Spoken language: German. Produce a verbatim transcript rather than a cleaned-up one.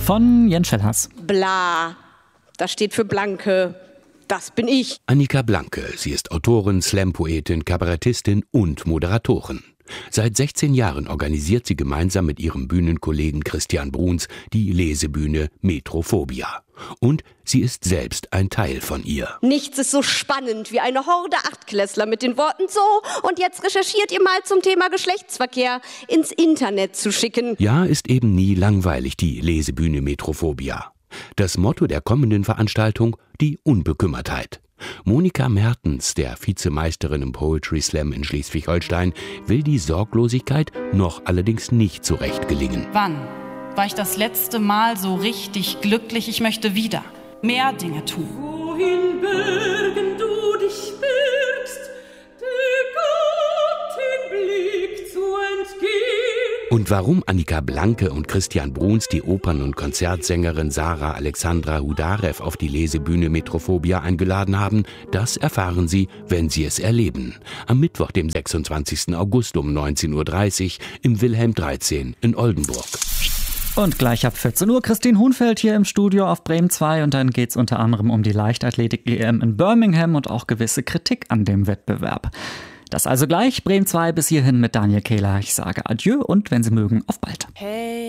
von Jens Schellhaas. Bla, das steht für Blanke. Das bin ich. Annika Blanke, sie ist Autorin, Slam-Poetin, Kabarettistin und Moderatorin. Seit sechzehn Jahren organisiert sie gemeinsam mit ihrem Bühnenkollegen Christian Bruns die Lesebühne Metrophobia. Und sie ist selbst ein Teil von ihr. Nichts ist so spannend wie eine Horde Achtklässler mit den Worten so und jetzt recherchiert ihr mal zum Thema Geschlechtsverkehr ins Internet zu schicken. Ja, ist eben nie langweilig, die Lesebühne Metrophobia. Das Motto der kommenden Veranstaltung: die Unbekümmertheit. Monika Mertens, der Vizemeisterin im Poetry Slam in Schleswig-Holstein, will die Sorglosigkeit noch allerdings nicht so recht gelingen. Wann war ich das letzte Mal so richtig glücklich? Ich möchte wieder mehr Dinge tun. Wohin Bergen du dich birgst, der Gott den Blick zu entgehen. Und warum Annika Blanke und Christian Bruns die Opern- und Konzertsängerin Sarah Alexandra Hudarev auf die Lesebühne Metrophobia eingeladen haben, das erfahren Sie, wenn Sie es erleben. Am Mittwoch, dem sechsundzwanzigsten August um neunzehn Uhr dreißig im Wilhelm dreizehn in Oldenburg. Und gleich ab vierzehn Uhr Christine Hunfeld hier im Studio auf Bremen zwei. Und dann geht es unter anderem um die Leichtathletik-E M in Birmingham und auch gewisse Kritik an dem Wettbewerb. Das also gleich, Bremen zwei bis hierhin mit Daniel Kehler. Ich sage Adieu und wenn Sie mögen, auf bald. Hey.